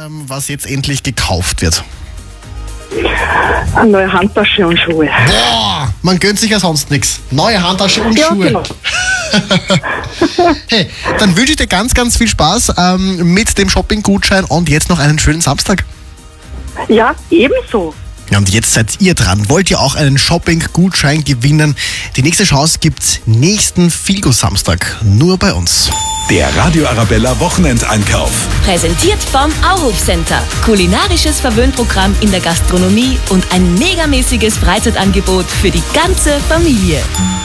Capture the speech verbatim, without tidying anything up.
ähm, was jetzt endlich gekauft wird? Eine neue Handtasche und Schuhe. Boah, man gönnt sich ja sonst nichts. Neue Handtasche und Ja, Schuhe. genau. Hey, dann wünsche ich dir ganz, ganz viel Spaß ähm, mit dem Shopping-Gutschein und jetzt noch einen schönen Samstag. Ja, ebenso. Ja, und jetzt seid ihr dran. Wollt ihr auch einen Shopping-Gutschein gewinnen? Die nächste Chance gibt's nächsten Figo-Samstag. Nur bei uns. Der Radio Arabella Wochenendeinkauf. Präsentiert vom Auhof Center. Kulinarisches Verwöhnprogramm in der Gastronomie und ein megamäßiges Freizeitangebot für die ganze Familie.